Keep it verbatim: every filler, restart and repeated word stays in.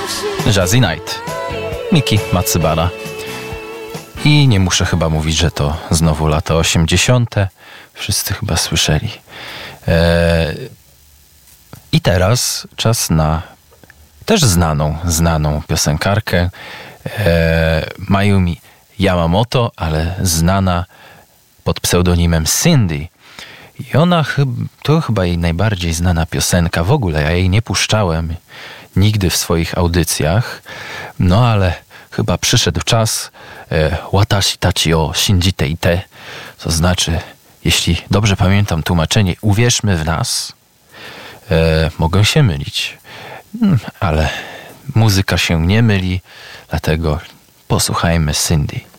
Jazzy Night, Miki Matsubara. I nie muszę chyba mówić, że to znowu lata osiemdziesiąte. Wszyscy chyba słyszeli. Eee, I teraz czas na też znaną, znaną piosenkarkę eee, Mayumi Yamamoto, ale znana pod pseudonimem Cindy. I ona chyba, to chyba jej najbardziej znana piosenka. W ogóle ja jej nie puszczałem nigdy w swoich audycjach. No ale chyba przyszedł czas e, Watashi tachi o shinjite ite. To znaczy, jeśli dobrze pamiętam tłumaczenie, uwierzmy w nas. E, mogę się mylić. Hmm, ale muzyka się nie myli, dlatego posłuchajmy Cindy.